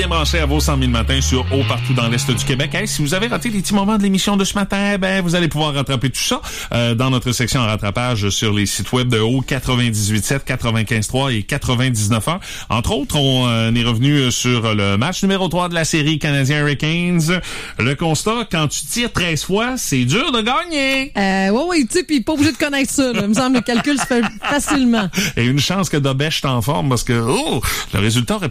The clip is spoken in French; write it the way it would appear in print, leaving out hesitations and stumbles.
Bien branché à vos 100 000 matins sur Haut partout dans l'Est du Québec. Hey, si vous avez raté les petits moments de l'émission de ce matin, vous allez pouvoir rattraper tout ça dans notre section en rattrapage sur les sites web de Haut 98.7, 95.3 et 99.1. Entre autres, on est revenu sur le match numéro 3 de la série Canadien Hurricanes. Le constat, quand tu tires 13 fois, c'est dur de gagner. Oui, tu sais, puis pas obligé de connaître ça. Là. Il me semble que le calcul se fait facilement. Et une chance que Dobèche est en forme parce que le résultat aurait